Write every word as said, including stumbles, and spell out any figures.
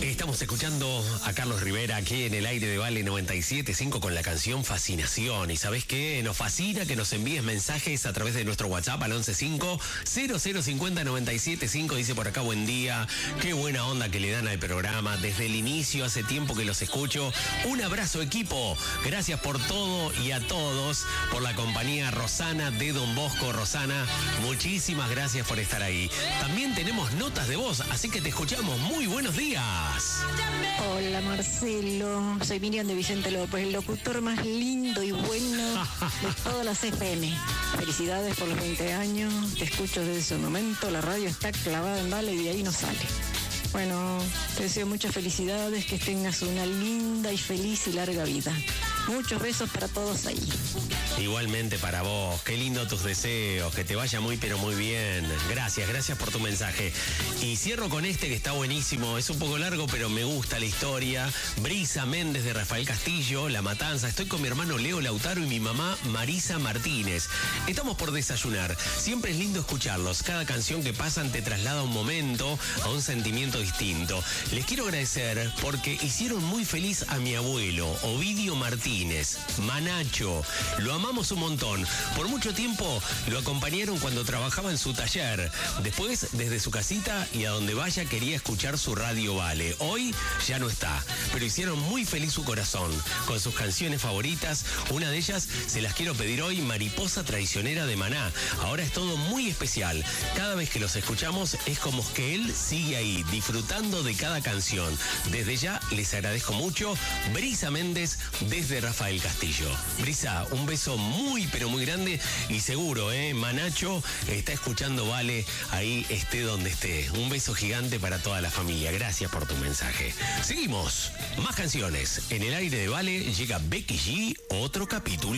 Estamos escuchando a Carlos Rivera aquí en el aire de Vale noventa y siete punto cinco con la canción Fascinación. Y ¿sabés qué? Nos fascina que nos envíes mensajes a través de nuestro WhatsApp al once cinco cero cero cincuenta noventa y siete cinco. Dice por acá, buen día. Qué buena onda que le dan al programa. Desde el inicio, hace tiempo que los escucho. Un abrazo, equipo. Gracias por todo y a todos. Por la compañía Rosana de Don Bosco. Rosana, muchísimas gracias por estar ahí. También tenemos notas de voz, así que te escuchamos. Muy buenos días. Hola Marcelo, soy Miriam de Vicente López, el locutor más lindo y bueno de todas las F M. Felicidades por los veinte años, te escucho desde ese momento, la radio está clavada en Vale y de ahí no sale. Bueno, te deseo muchas felicidades, que tengas una linda y feliz y larga vida. Muchos besos para todos ahí. Igualmente para vos, qué lindo tus deseos, que te vaya muy pero muy bien. Gracias, gracias por tu mensaje. Y cierro con este que está buenísimo, es un poco largo pero me gusta la historia. Brisa Méndez de Rafael Castillo, La Matanza. Estoy con mi hermano Leo Lautaro y mi mamá Marisa Martínez. Estamos por desayunar, siempre es lindo escucharlos. Cada canción que pasan te traslada a un momento, a un sentimiento distinto. Les quiero agradecer porque hicieron muy feliz a mi abuelo, Ovidio Martínez. Manacho, lo amamos un montón. Por mucho tiempo lo acompañaron cuando trabajaba en su taller. Después, desde su casita y a donde vaya, quería escuchar su radio Vale. Hoy ya no está, pero hicieron muy feliz su corazón con sus canciones favoritas. Una de ellas se las quiero pedir hoy, Mariposa Traicionera de Maná. Ahora es todo muy especial. Cada vez que los escuchamos es como que él sigue ahí, disfrutando de cada canción. Desde ya les agradezco mucho. Brisa Méndez desde Rafael Castillo. Brisa, un beso muy pero muy grande y seguro, ¿eh? Manacho está escuchando Vale ahí esté donde esté. Un beso gigante para toda la familia. Gracias por tu mensaje. Seguimos. Más canciones. En el aire de Vale llega Becky G, otro capítulo.